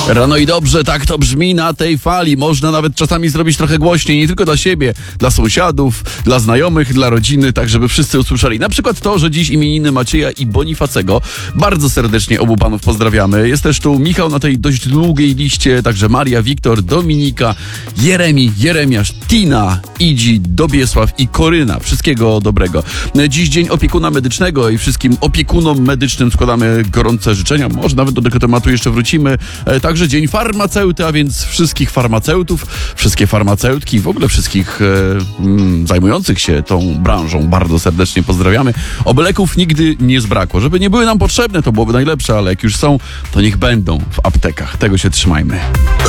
Rano i dobrze, tak to brzmi na tej fali. Można nawet czasami zrobić trochę głośniej, nie tylko dla siebie, dla sąsiadów, dla znajomych, dla rodziny, tak żeby wszyscy usłyszeli. Na przykład to, że dziś imieniny Macieja i Bonifacego. Bardzo serdecznie obu panów pozdrawiamy. Jest też tu Michał na tej dość długiej liście, także Maria, Wiktor, Dominika, Jeremi, Jeremiasz, Tina, Idzi, Dobiesław i Koryna. Wszystkiego dobrego. Dziś dzień opiekuna medycznego i wszystkim opiekunom medycznym składamy gorące życzenia. Może nawet do tego tematu jeszcze wrócimy. Także dzień farmaceuty, a więc wszystkich farmaceutów, wszystkie farmaceutki, w ogóle wszystkich zajmujących się tą branżą bardzo serdecznie pozdrawiamy. Oby leków nigdy nie zbrakło. Żeby nie były nam potrzebne, to byłoby najlepsze, ale jak już są, to niech będą w aptekach. Tego się trzymajmy.